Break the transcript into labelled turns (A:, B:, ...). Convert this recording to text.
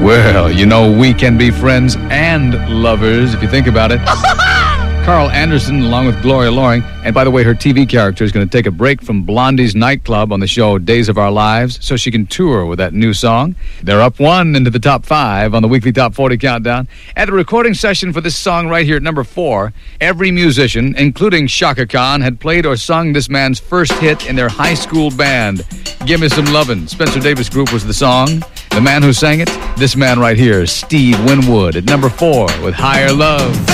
A: Well, you know, we can be friends and lovers if you think about it. Carl Anderson, along with Gloria Loring. And by the way, her TV character is going to take a break from Blondie's nightclub on the show Days of Our Lives so she can tour with that new song. They're up 1 into the top 5 on the weekly Top 40 Countdown. At the recording session for this song right here at number 4, every musician, including Chaka Khan, had played or sung this man's first hit in their high school band. Give Me Some Lovin'. Spencer Davis Group was the song. The man who sang it, this man right here, Steve Winwood, at number 4 with Higher Love.